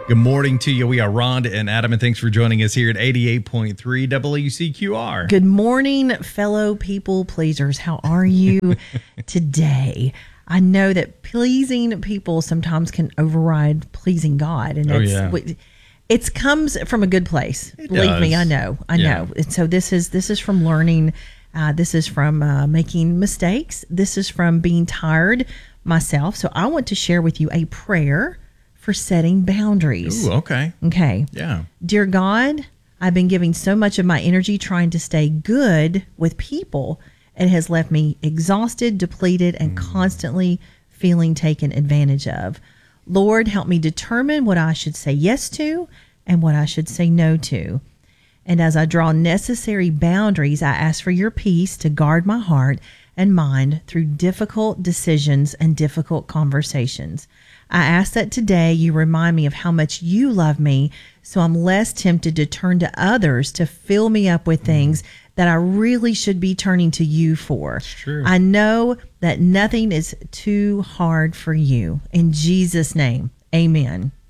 Good morning to you. We are Rhonda and Adam, and thanks for joining us here at 88.3 WCQR. Good morning, fellow people pleasers. How are you today? I know that pleasing people sometimes can override pleasing God, and it comes from a good place. Believe me, I know. And so this is from learning. This is from making mistakes. This is from being tired myself. So I want to share with you a prayer for setting boundaries. Ooh, okay. Okay. Yeah. Dear God, I've been giving so much of my energy trying to stay good with people. It has left me exhausted, depleted, and constantly feeling taken advantage of. Lord, help me determine what I should say yes to and what I should say no to. And as I draw necessary boundaries, I ask for your peace to guard my heart and mind through difficult decisions and difficult conversations. I ask that today you remind me of how much you love me, so I'm less tempted to turn to others to fill me up with things that I really should be turning to you for. It's true. I know that nothing is too hard for you. In Jesus' name, amen.